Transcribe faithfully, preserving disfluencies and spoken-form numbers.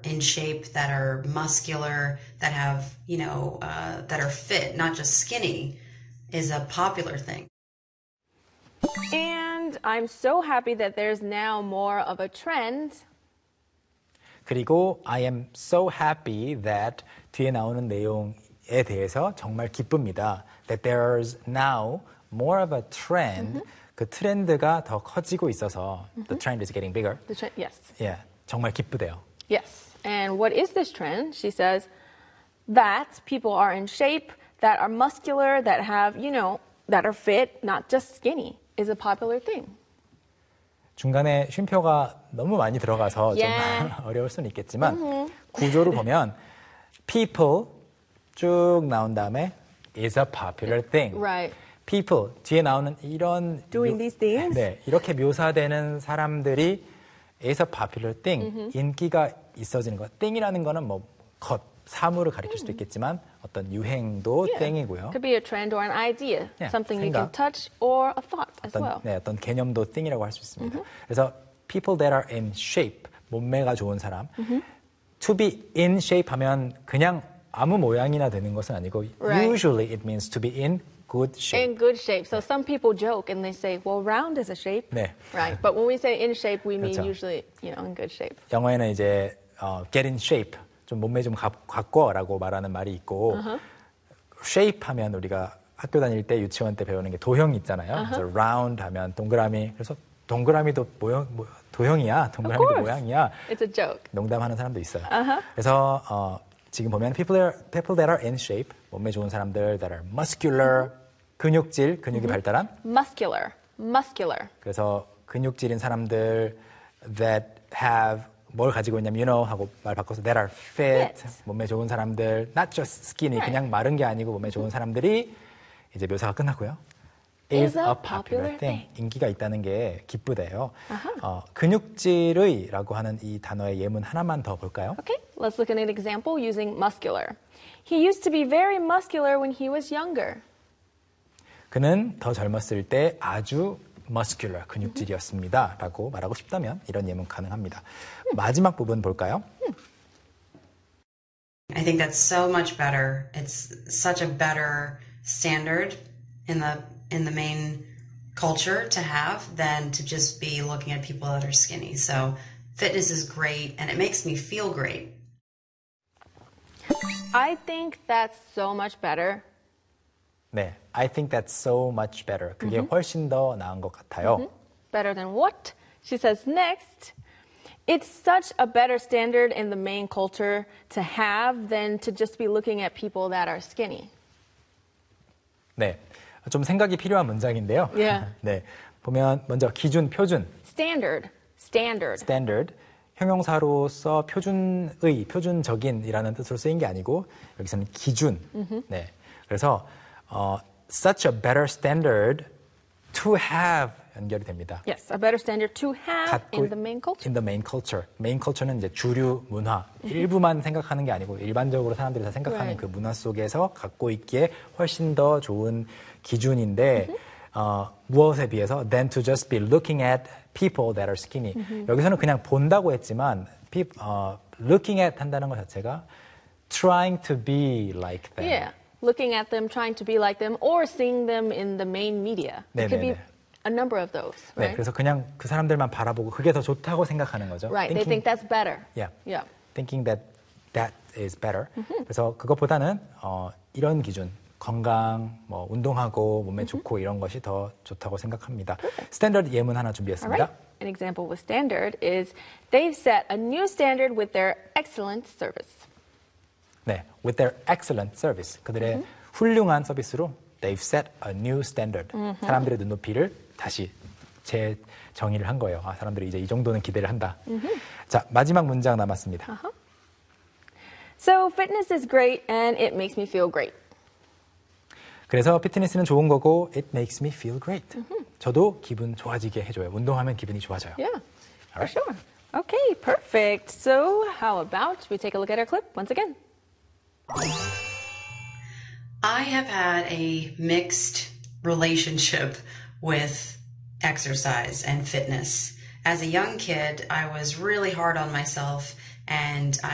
in shape, that are muscular, that have, you know, uh, that are fit, not just skinny, is a popular thing. And I'm so happy that there's now more of a trend. 그리고 I am so happy that 뒤에 나오는 내용에 대해서 정말 기쁩니다. That there's now more of a trend. Mm-hmm. 그 트렌드가 더 커지고 있어서 mm-hmm. the trend is getting bigger. The trend, yes. Yeah, 정말 기쁘대요. Yes. And what is this trend? She says that people are in shape, that are muscular, that have, you know, that are fit, not just skinny, is a popular thing. 중간에 쉼표가 너무 많이 들어가서 yeah. 좀 어려울 수는 있겠지만 mm-hmm. 구조를 보면 people 쭉 나온 다음에 is a popular thing. Right. people 뒤에 나오는 이런 doing 묘, these things. 네, 이렇게 묘사되는 사람들이 is a popular thing. Mm-hmm. 인기가 있어지는 것. thing이라는 거는 뭐 것, 사물을 가리킬 수도 있겠지만 어떤 유행도 yeah. thing이고요. Could be a trend or an idea, yeah, something 생각. you can touch or a thought as 어떤, well. 네, 어떤 개념도 thing이라고 할 수 있습니다. Mm-hmm. 그래서 people that are in shape, 몸매가 좋은 사람. Mm-hmm. to be in shape 하면 그냥 아무 모양이나 되는 것은 아니고 right. usually it means to be in good shape. In good shape. So some people joke and they say, well, round is a shape. 네. Right. But when we say in shape, we mean 그렇죠. usually, you know, in good shape. 영어에는 이제 어, get in shape, 좀 몸매 좀 가, 가꿔라고 말하는 말이 있고 Uh-huh. shape 하면 우리가 학교 다닐 때 유치원 때 배우는 게 도형 있잖아요. Uh-huh. 그래서 round 하면 동그라미. 그래서 동그라미도 모형, 뭐, 도형이야. 동그라미도 모양이야. It's a joke. 농담하는 사람도 있어요. Uh-huh. 그래서 어, 지금 보면 people that, are, people that are in shape, 몸매 좋은 사람들 that are muscular, 근육질, 근육이 Mm-hmm. 발달한 Muscular. Muscular. 그래서 근육질인 사람들 that have 뭘 가지고 있냐면 you know 하고 말 바꿔서 that are fit, fit. 몸매 좋은 사람들 not just skinny, right. 그냥 마른 게 아니고 몸매 좋은 사람들이 이제 묘사가 끝났고요. is a popular thing. 인기가 있다는 게 기쁘대요. Uh-huh. 어, 근육질의라고 하는 이 단어의 예문 하나만 더 볼까요? Okay, let's look at an example using muscular. He used to be very muscular when he was younger. 그는 더 젊었을 때 아주 muscular, 근육질이었습니다. 라고 말하고 싶다면 이런 예문 가능합니다. 마지막 부분 볼까요? I think that's so much better. It's such a better standard in the in the main culture to have than to just be looking at people that are skinny. So fitness is great and it makes me feel great. I think that's so much better. 네, I think that's so much better. 그게 Mm-hmm. 훨씬 더 나은 것 같아요. Mm-hmm. Better than what? She says next, it's such a better standard in the main culture to have than to just be looking at people that are skinny. 네, 좀 생각이 필요한 문장인데요. Yeah. 네, 보면 먼저 기준, 표준. Standard, standard. standard. 형용사로서 표준의, 표준적인이라는 뜻으로 쓰인 게 아니고 여기서는 기준. Mm-hmm. 네, 그래서 어, such a better standard to have 연결이 됩니다. Yes, a better standard to have in the main culture. In the main culture. main culture는 이제 주류 문화. 일부만 생각하는 게 아니고 일반적으로 사람들이 다 생각하는 Right. 그 문화 속에서 갖고 있기에 훨씬 더 좋은 기준인데 Mm-hmm. 어, 무엇에 비해서 than to just be looking at people that are skinny. Mm-hmm. 여기서는 그냥 본다고 했지만 pe- 어, looking at 한다는 것 자체가 trying to be like them. Yeah, looking at them, trying to be like them, or seeing them in the main media. It could be 네네네. a number of those, 네, right? 그래서 그냥 그 사람들만 바라보고 그게 더 좋다고 생각하는 거죠. Right, they think that's better. Yeah. Yeah. Thinking that that is better. 그래서 그것보다는 어, 이런 기준, 건강, 뭐 운동하고 몸에 좋고 이런 것이 더 좋다고 생각합니다. 스탠더드 예문 하나 All 준비했습니다. right. An example with standard is they've set a new standard with their excellent service. 네, with their excellent service. 그들의 훌륭한 서비스로 they've set a new standard. 사람들의 눈높이를 다시 재정의를 한 거예요. 아, 사람들이 이제 이 정도는 기대를 한다. 자, 마지막 문장 남았습니다. Uh-huh. So fitness is great and it makes me feel great. 그래서 피트니스는 좋은 거고 it makes me feel great. 저도 기분 좋아지게 해줘요. 운동하면 기분이 좋아져요. Yeah, for Alright. sure. Okay, perfect. So how about we take a look at our clip once again? I have had a mixed relationship with exercise and fitness. As a young kid, I was really hard on myself and I